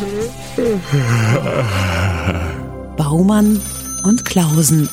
Baumann und Klausen.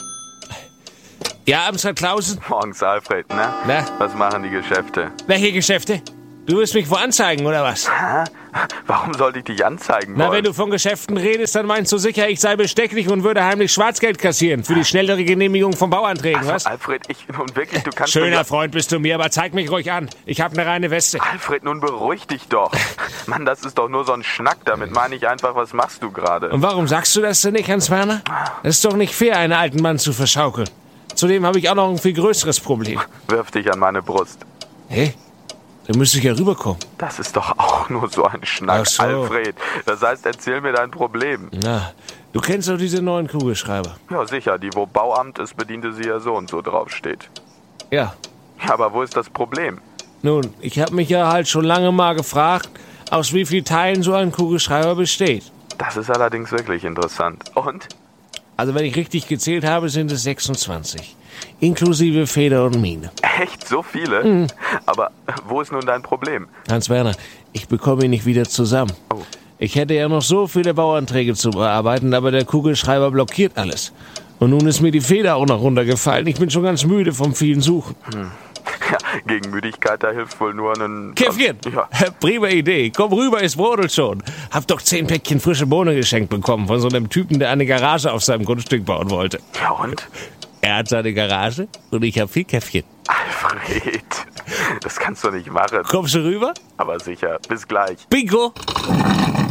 Ja, Amtsrat Klausen? Morgens, Alfred, ne? Na? Was machen die Geschäfte? Welche Geschäfte? Du willst mich wo anzeigen, oder was? Hä? Warum sollte ich dich anzeigen wollen? Na, wenn du von Geschäften redest, dann meinst du sicher, ich sei bestechlich und würde heimlich Schwarzgeld kassieren für die schnellere Genehmigung von Bauanträgen, also, was? Alfred, nun wirklich, du kannst... Schöner Freund bist du mir, aber zeig mich ruhig an. Ich hab eine reine Weste. Alfred, nun beruhig dich doch. Mann, das ist doch nur so ein Schnack. Damit meine ich einfach, was machst du gerade? Und warum sagst du das denn nicht, Hans-Werner? Es ist doch nicht fair, einen alten Mann zu verschaukeln. Zudem habe ich auch noch ein viel größeres Problem. Wirf dich an meine Brust. Hä? Da müsste ich ja rüberkommen. Das ist doch auch nur so ein Schnack, Ach so. Alfred. Das heißt, erzähl mir dein Problem. Na, du kennst doch diese neuen Kugelschreiber. Ja, sicher. Die, wo Bauamt ist, bediente sie ja so und so draufsteht. Ja. Ja, aber wo ist das Problem? Nun, ich habe mich ja halt schon lange mal gefragt, aus wie vielen Teilen so ein Kugelschreiber besteht. Das ist allerdings wirklich interessant. Und? Also wenn ich richtig gezählt habe, sind es 26. Inklusive Feder und Mine. Echt? So viele? Aber wo ist nun dein Problem? Hans-Werner, ich bekomme ihn nicht wieder zusammen. Oh. Ich hätte ja noch so viele Bauanträge zu bearbeiten, aber der Kugelschreiber blockiert alles. Und nun ist mir die Feder auch noch runtergefallen. Ich bin schon ganz müde vom vielen Suchen. Ja, gegen Müdigkeit, da hilft wohl nur ein... Käffchen! Ja. Prima Idee. Komm rüber, es brodelt schon. Hab doch 10 Päckchen frische Bohnen geschenkt bekommen von so einem Typen, der eine Garage auf seinem Grundstück bauen wollte. Ja, und? Er hat seine Garage und ich hab viel Käffchen. Alfred, das kannst du nicht machen. Kommst du rüber? Aber sicher, bis gleich. Bingo!